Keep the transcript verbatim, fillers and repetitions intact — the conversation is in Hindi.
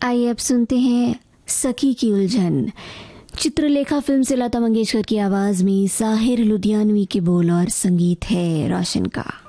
आइए अब सुनते हैं सखी की उलझन। चित्रलेखा फिल्म से लता मंगेशकर की आवाज में साहिर लुधियानवी के बोल और संगीत है रोशन का।